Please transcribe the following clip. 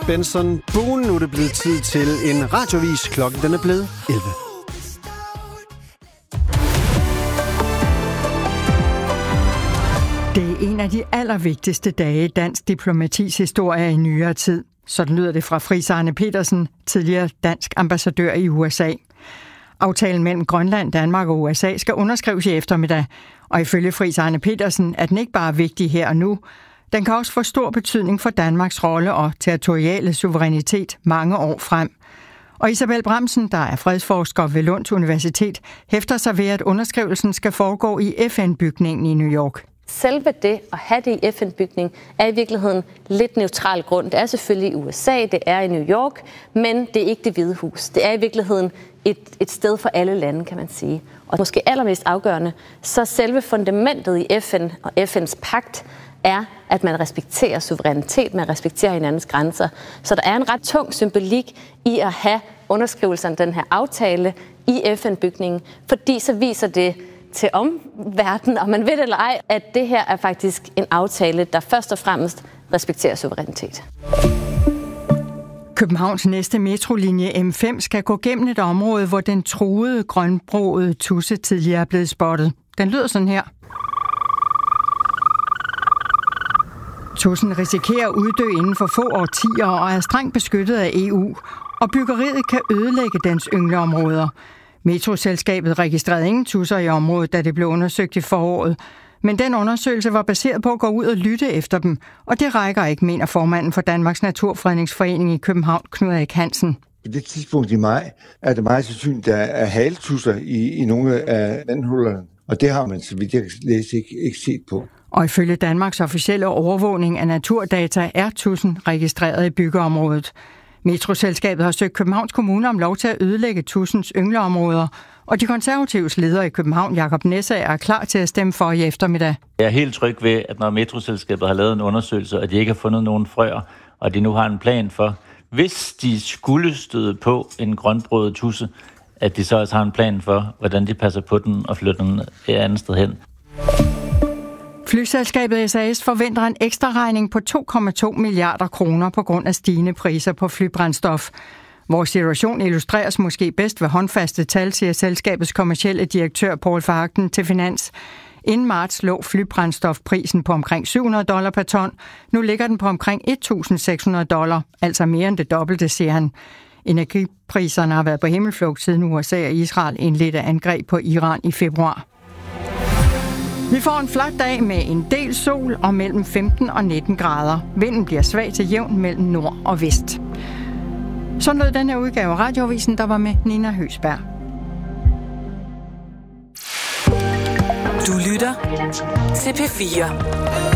Benson Boone. Nu er det blevet tid til en radiovis. Klokken den er blevet 11. Det er en af de allervigtigste dage i dansk diplomatis historie i nyere tid. Sådan lyder det fra Friis Arne Petersen, tidligere dansk ambassadør i USA. Aftalen mellem Grønland, Danmark og USA skal underskrives i eftermiddag, og ifølge Friis Arne Petersen er den ikke bare vigtig her og nu, den kan også få stor betydning for Danmarks rolle og territoriale suverænitet mange år frem. Og Isabel Bramsen, der er fredsforsker ved Lunds Universitet, hæfter sig ved, at underskrivelsen skal foregå i FN-bygningen i New York. Selve det at have det i FN-bygning er i virkeligheden lidt neutral grund. Det er selvfølgelig i USA, det er i New York, men det er ikke Det Hvide Hus. Det er i virkeligheden et sted for alle lande, kan man sige. Og måske allermest afgørende, så selve fundamentet i FN og FN's pagt er, at man respekterer suverænitet, man respekterer hinandens grænser. Så der er en ret tung symbolik i at have underskrivelsen af den her aftale i FN-bygningen, fordi så viser det til omverdenen, om man ved det eller ej, at det her er faktisk en aftale, der først og fremmest respekterer suverænitet. Københavns næste metrolinje M5 skal gå gennem et område, hvor den truede grønbrogede tudse tidligere er blevet spottet. Den lyder sådan her. Tudsen risikerer at uddø inden for få årtier og er strengt beskyttet af EU, og byggeriet kan ødelægge dens yngleområder. Metroselskabet registrerede ingen tudser i området, da det blev undersøgt i foråret. Men den undersøgelse var baseret på at gå ud og lytte efter dem, og det rækker ikke, mener formanden for Danmarks Naturfredningsforening i København, Knud Erik Hansen. På det tidspunkt i maj er det meget sandsynligt, at der er haletusser i nogle af vandhullerne, og det har man, så vidt jeg kan læse, ikke set på. Og ifølge Danmarks officielle overvågning af naturdata er tudsen registreret i byggeområdet. Metroselskabet har søgt Københavns Kommune om lov til at ødelægge tudsens yngleområder, og de konservatives leder i København, Jakob Nessager, er klar til at stemme for i eftermiddag. Jeg er helt tryg ved, at når Metroselskabet har lavet en undersøgelse, og de ikke har fundet nogen frøer, og de nu har en plan for, hvis de skulle støde på en grønbrødet tudse, at de så også har en plan for, hvordan de passer på den og flytter den et andet sted hen. Flyselskabet SAS forventer en ekstra regning på 2,2 milliarder kroner på grund af stigende priser på flybrændstof. Vores situation illustreres måske bedst ved håndfaste tal, siger selskabets kommercielle direktør Poul Verhagen til Finans. Inden marts lå flybrændstofprisen på omkring $700 per ton. Nu ligger den på omkring $1.600, altså mere end det dobbelte, siger han. Energipriserne har været på himmelflugt siden USA og Israel indledte angreb på Iran i februar. Vi får en flot dag med en del sol og mellem 15 og 19 grader. Vinden bliver svag til jævn mellem nord og vest. Sådan lød den her udgave af Radioavisen, der var med Nina Høsberg. Du lytter til P4.